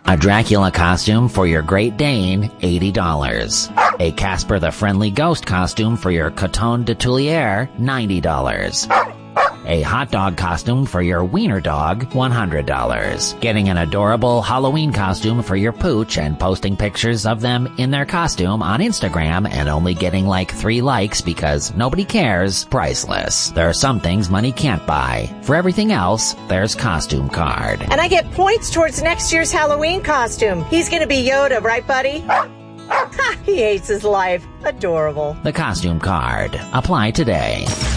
A Dracula costume for your Great Dane, $80. A Casper the Friendly Ghost costume for your Coton de Tulier, $90. A hot dog costume for your wiener dog, $100. Getting an adorable Halloween costume for your pooch and posting pictures of them in their costume on Instagram and only getting like 3 likes because nobody cares, priceless. There are some things money can't buy. For everything else, there's Costume Card. And I get points towards next year's Halloween costume. He's gonna be Yoda, right, buddy? Ha, he hates his life. Adorable. The Costume Card. Apply today.